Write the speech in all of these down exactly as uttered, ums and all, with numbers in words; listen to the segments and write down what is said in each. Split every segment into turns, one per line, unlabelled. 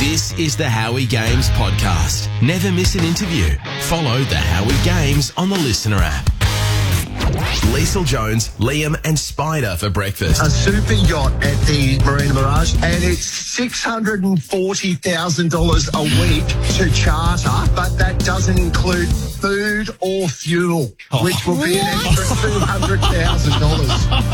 This is the Howie Games podcast. Never miss an interview. Follow the Howie Games on the Listener app. Liesl Jones, Liam and Spider for breakfast.
A super yacht at the Marina Mirage, and it's six hundred forty thousand dollars a week to charter, but that doesn't include food or fuel, oh. which will be an extra two hundred thousand dollars.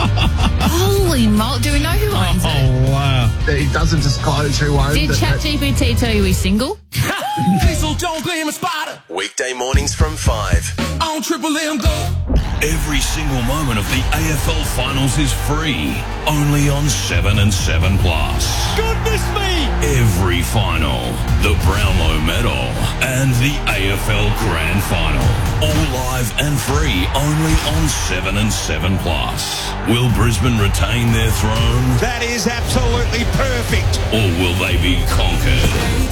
Holy moly. Do we know who owns
oh,
it?
Oh, wow.
It doesn't disclose who owns
Did
it.
Did ChatGPT tell you he's single?
Liesl Jones, Liam and Spider.
Weekday mornings from five.
On Triple M Go.
Every single moment of the A F L Finals is free, only on seven and seven plus.
Goodness me!
Every final, the Brownlow Medal, and the A F L Grand Final, all live and free, only on seven and seven plus. Will Brisbane retain their throne?
That is absolutely perfect.
Or will they be conquered?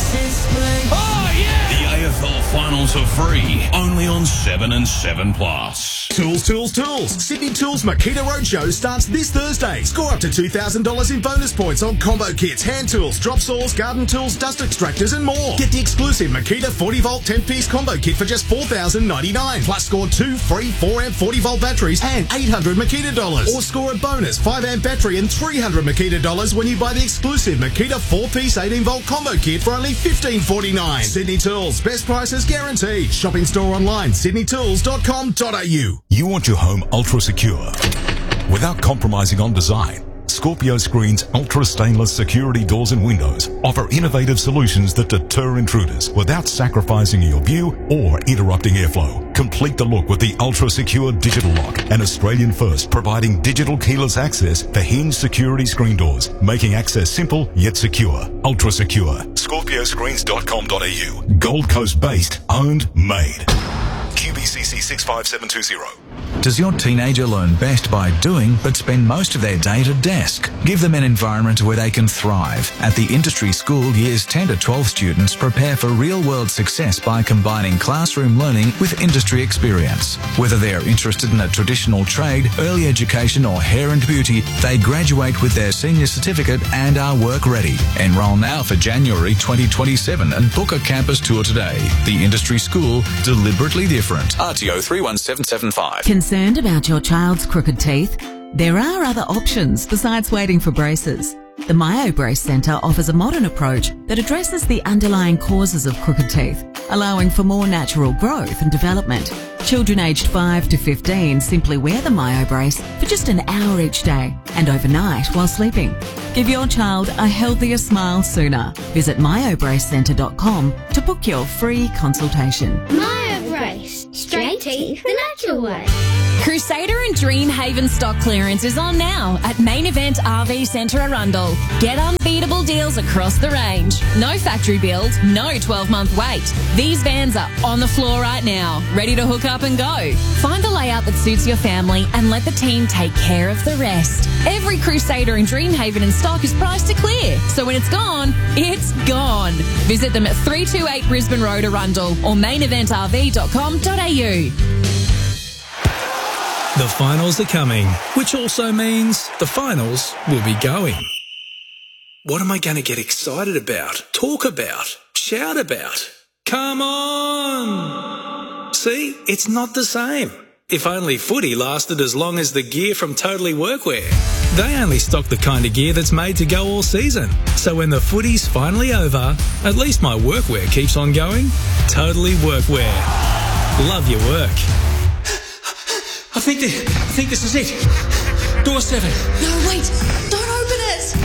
Oh, yeah!
The A F L Finals are free, only on seven and seven plus.
Tools, tools, tools. Sydney Tools Makita Roadshow starts this Thursday. Score up to two thousand dollars in bonus points on combo kits, hand tools, drop saws, garden tools, dust extractors and more. Get the exclusive Makita forty volt ten piece combo kit for just four thousand ninety-nine dollars. Plus score two free four amp forty volt batteries and eight hundred Makita dollars. Or score a bonus five amp battery and three hundred Makita dollars when you buy the exclusive Makita four piece eighteen volt combo kit for only fifteen forty-nine. Sydney Tools, best prices guaranteed. Shopping store online, sydney tools dot com dot a u.
You want your home ultra secure without compromising on design. Scorpio Screen's ultra stainless security doors and windows offer innovative solutions that deter intruders without sacrificing your view or interrupting airflow. Complete the look with the ultra secure digital lock, an Australian first providing digital keyless access for hinged security screen doors, making access simple yet secure. Ultra secure. scorpio screens dot com dot a u. Gold Coast based, owned, made. Q B C C six five seven two zero.
Does your teenager learn best by doing but spend most of their day at a desk? Give them an environment where they can thrive. At the Industry School, years ten to twelve students prepare for real-world success by combining classroom learning with industry experience. Whether they are interested in a traditional trade, early education or hair and beauty, they graduate with their senior certificate and are work ready. Enroll now for January twenty twenty-seven and book a campus tour today. The Industry School, deliberately different. R T O three one seven seven five.
Concerned about your child's crooked teeth? There are other options besides waiting for braces. The MyoBrace Centre offers a modern approach that addresses the underlying causes of crooked teeth, allowing for more natural growth and development. Children aged five to fifteen simply wear the MyoBrace for just an hour each day and overnight while sleeping. Give your child a healthier smile sooner. Visit myo brace centre dot com to book your free consultation.
MyoBrace. Straight teeth the natural way.
Crusader and Dreamhaven stock clearance is on now at Main Event R V Centre Arundel. Get unbeatable deals across the range. No factory build, no twelve-month wait. These vans are on the floor right now, ready to hook up and go. Find the layout that suits your family and let the team take care of the rest. Every Crusader and Dreamhaven in stock is priced to clear, so when it's gone, it's gone. Visit them at three two eight Brisbane Road, Arundel or main event r v dot com dot a u.
The finals are coming, which also means the finals will be going. What am I going to get excited about, talk about, shout about? Come on! See, it's not the same. If only footy lasted as long as the gear from Totally Workwear. They only stock the kind of gear that's made to go all season. So when the footy's finally over, at least my workwear keeps on going. Totally Workwear. Love your work.
I think this, I think this is it. Door seven.
No, wait. Don't open it.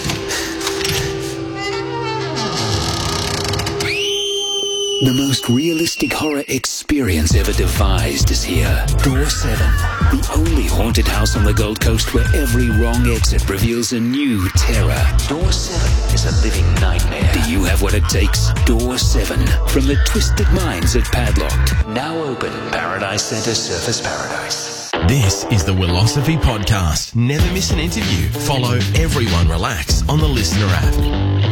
The most realistic horror experience ever devised is here. Door seven. The only haunted house on the Gold Coast where every wrong exit reveals a new terror. Door seven is a living nightmare. Do you have what it takes? Door seven. From the twisted minds at Padlocked. Now open. Paradise Centre Surface Paradise.
This is the Willosophy Podcast. Never miss an interview. Follow Everyone Relax on the Listener app.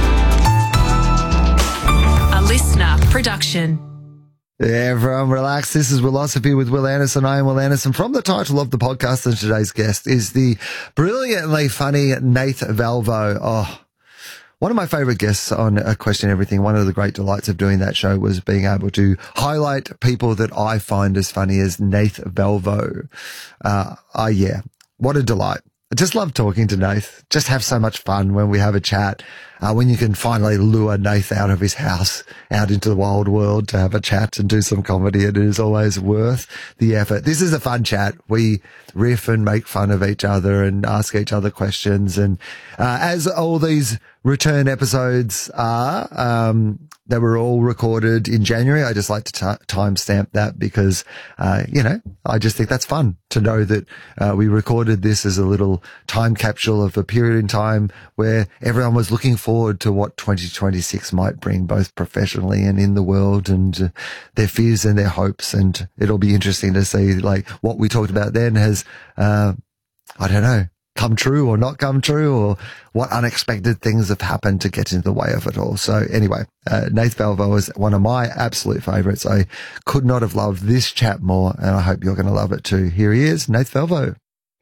A Listener production.
Everyone relax. This is Willosophy with Will Anderson. I am Will Anderson. From the title of the podcast, and today's guest is the brilliantly funny Nath Valvo. Oh, one of my favourite guests on A Question Everything, one of the great delights of doing that show was being able to highlight people that I find as funny as Nath Valvo. Uh, oh, yeah. What a delight. I just love talking to Nath. Just have so much fun when we have a chat. Uh, when you can finally lure Nath out of his house, out into the wild world to have a chat and do some comedy, it is always worth the effort. This is a fun chat. We riff and make fun of each other and ask each other questions. And uh, as all these return episodes are, um, they were all recorded in January. I just like to t- timestamp that because, uh, you know, I just think that's fun to know that uh, we recorded this as a little time capsule of a period in time where everyone was looking forward to what twenty twenty-six might bring, both professionally and in the world, and uh, their fears and their hopes. And it'll be interesting to see, like, what we talked about then has, uh, I don't know, come true or not come true, or what unexpected things have happened to get in the way of it all. So anyway, uh, Nath Valvo is one of my absolute favourites. I could not have loved this chat more, and I hope you're going to love it too. Here he is, Nath Valvo.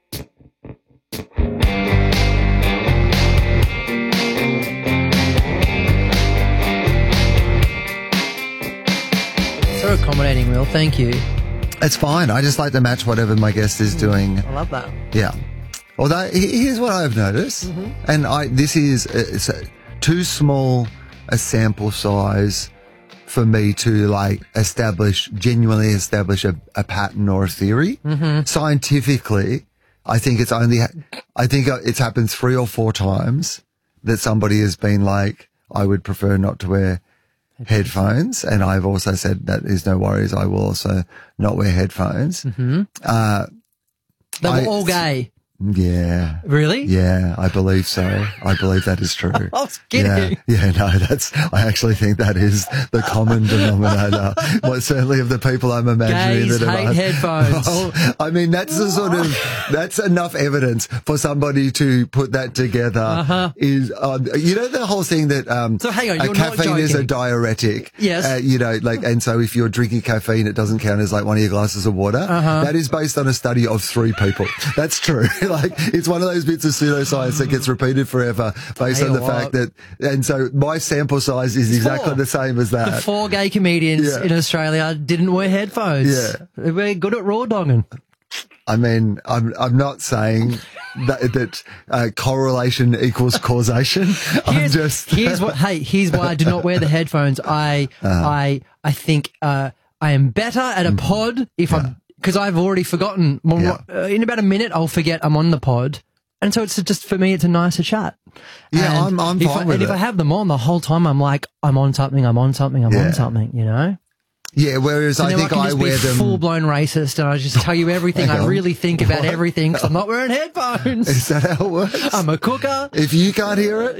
So accommodating, Will. Thank you.
It's fine. I just like to match whatever my guest is doing.
I love that.
Yeah. Although, here's what I've noticed,
Mhm.
and I this is it's a, too small a sample size for me to, like, establish, genuinely establish a, a pattern or a theory.
Mhm.
Scientifically, I think it's only, I think it's happened three or four times that somebody has been like, I would prefer not to wear headphones. And I've also said that is no worries. I will also not wear headphones.
Mhm.
Uh,
They were
I-
all gay.
Yeah.
Really?
Yeah, I believe so. I believe that is true.
I was kidding.
Yeah, yeah, no, that's, I actually think that is the common denominator. Well, certainly of the people I'm imagining
Gays
that are.
hate headphones.
Well, I mean, that's the sort of, that's enough evidence for somebody to put that together.
Uh-huh.
Is, um, you know, the whole thing that, um,
So hang on,
uh,
you're not
caffeine is a
joking.
diuretic.
Yes.
Uh, you know, like, and so if you're drinking caffeine, it doesn't count as like one of your glasses of water.
Uh-huh.
That is based on a study of three people. That's true. Like, it's one of those bits of pseudoscience that gets repeated forever based
Tell
on
you
the fact
what.
that, and so my sample size is exactly
four.
the same as
The
that.
four gay comedians
Yeah.
in Australia didn't wear headphones.
Yeah.
They were good at raw dogging.
I mean, I'm, I'm not saying that, that uh, correlation equals causation. I'm
Here's,
just,
here's what. Hey, here's why I do not wear the headphones. I,
Uh-huh.
I, I think uh, I am better at a pod if I'm because I've already forgotten. Well,
Yeah.
uh, in about a minute, I'll forget I'm on the pod, and so it's just for me, it's a nicer chat.
Yeah,
And
I'm- I'm
if
fine
I,
with
And if
it.
I have them on the whole time, I'm like, I'm on something. I'm on something. I'm
Yeah.
on something. You know.
yeah, whereas
So
I
now
think
I can
I
just
wear
be
them.
full blown racist, and I just tell you everything
Hang
I
on.
really think about
What?
everything because I'm not wearing headphones.
Is that how it works?
I'm a cooker.
If you can't hear it,